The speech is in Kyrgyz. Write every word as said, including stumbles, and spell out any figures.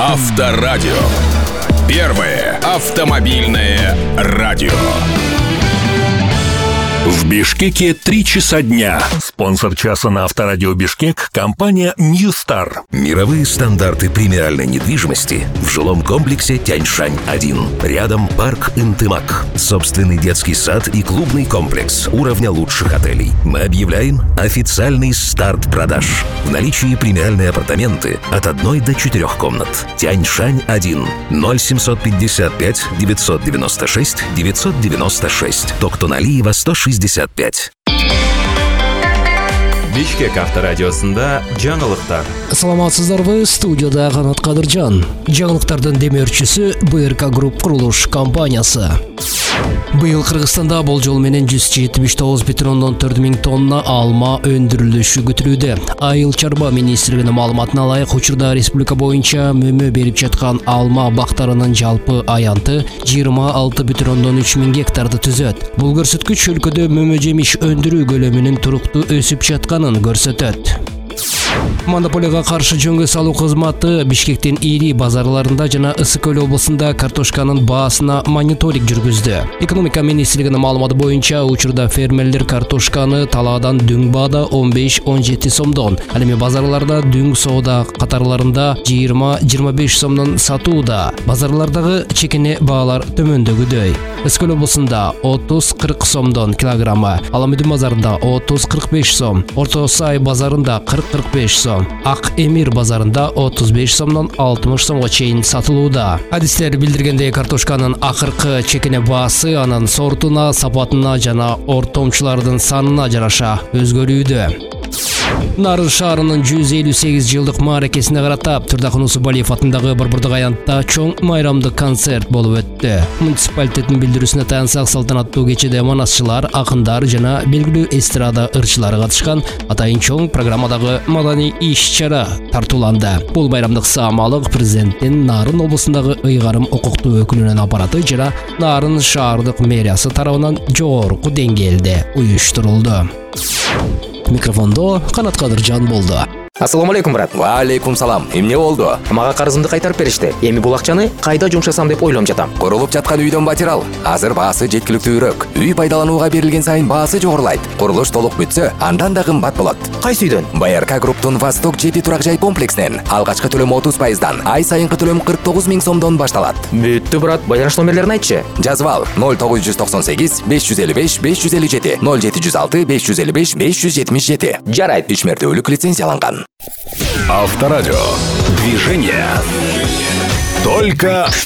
Авторадио. Первое автомобильное радио. В Бишкеке три часа дня. Спонсор часа на Авторадио Бишкек – компания New Star. Мировые стандарты премиальной недвижимости в жилом комплексе Тяньшань один. Рядом парк Интымак. Собственный детский сад и клубный комплекс уровня лучших отелей. Мы объявляем официальный старт продаж. В наличии премиальные апартаменты от одной до четырех комнат. Тяньшань один. ноль семьсот пятьдесят пять девятьсот девяносто шесть девятьсот девяносто шесть. Токтоналиева сто шестьдесят пять. Бишкек авторадиосында жаңылыктар. Саламатсыздарбы, студияда Канат Кадыржан. Жаңылыктардын демөөрчүсү бэ эр ка Групп курулуш компаниясы. Быйыл Кыргызстанда болжол менен жүз жетимиш тогуз бүтүн ондон төрт миң тонна алма өндүрүлүшү күтүлүүдө. Айыл чарба министрлигинин маалыматына ылайык, учурда республика боюнча мөмө берип жаткан алма бактарынын жалпы аянты жыйырма алты бүтүн ондон үч миң гектарды түзөт. Бул көрсөткүч өлкөдө мөмө жемиш өндүрүү көлөмүнүн туруктуу өсүп жатканын көрсөтөт. Монополияга каршы жөнгө салуу кызматы Бишкектин ири базарларында жана Ысык Көл облусунда картошканын баасына мониторинг жүргүздү. Экономика министрлигинин маалыматы боюнча, учурда фермерлер картошканы талаадан дүң баада он беш он жети сомдон, ал эми базарларда дүң соода катарларында жыйырма жыйырма беш сомдон сатууда. Базарлардагы чекине баалар төмөндөгүдөй. Ысык Көл облусунда отуз кырк сомдон килограммы, Аламүдүн базарында отуз кырк беш сом, Орто Сай базарында кырк кырк беш сом, Ак Эмир базарында отуз беш сомдон алтымыш сомго чейин сатылууда. Адистер билдиргендей, картошканын акыркы чекине баасы анын сортуна, сапатына жана ортомчулардын санына жараша өзгөрүүдө. Нарын шаарынын жүз элүү сегиз жылдык мааракесине каратап, Турдакын Усубалиев атындагы Борбордук аянтта чоң майрамдык концерт болуп өттү. Муниципалитеттин билдирүүсүнө таянсак, салтанаттуу кечеде манасчылар, акындар жана белгилүү эстрада ырчылары катышкан. Атайын чоң программадагы маданий иш-чара тартууланды. Бул майрамдык саамалык президенттин Нарын облусундагы ыйгарым укуктуу өкүлүнүн аппараты жана Нарын шаардык мэриясы тарабынан жогорку деңгээлде уюштурулду. Микрофондо Канат Кадыржан болду. Ассаламу алейкум, брат. Ва алейкум салам. Эмне болду? Мага карызымды кайтарып беришти. Эми бул акчаны кайда жумшасам деп ойлонуп жатам. Курулуп жаткан үйдөн батирал. Азыр баасы жеткиликтүүрөөк. Үй пайдаланууга берилген сайын баасы жогорулайт. Курулуш толук бүтсө, андан да кымбат болот. Кайсы үйдөн? бэ эр ка Групптун Восток жети турак жай комплексинен алгачкы төлөм отуз пайыздан, ай сайынкы төлөм кырк тогуз миң сомдон башталат. Бүттү, брат. Байланыш номерлерин айтчы. Жазып ал: ноль тогуз жүз токсон сегиз беш жүз элүү беш беш жүз элүү жети, ноль жети жүз алты беш жүз элүү беш беш жүз жетимиш жети. Жарайт. Үч мертөлүк лицензияланган. Авторадио. Движение. Только